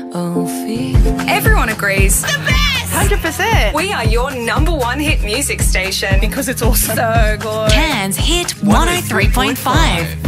Everyone agrees. The best! 100%. We are your #1 hit music station. Because it's awesome. So good. Cairns Hit 103.5.